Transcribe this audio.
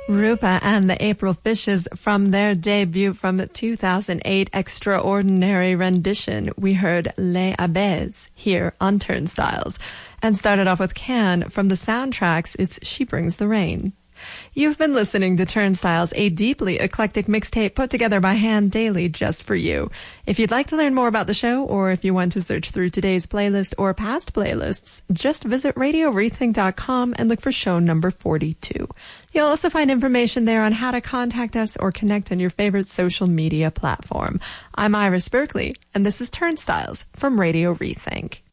Rupa and the April Fishes from their debut from the 2008 extraordinary rendition. We heard Les Abeilles here on Turnstiles and started off with Can from the soundtracks. It's She Brings the Rain. You've been listening to Turnstiles, a deeply eclectic mixtape put together by Hand Daily just for you. If you'd like to learn more about the show, or if you want to search through today's playlist or past playlists, just visit RadioRethink.com and look for show number 42. You'll also find information there on how to contact us or connect on your favorite social media platform. I'm Iris Berkeley, and this is Turnstiles from Radio Rethink.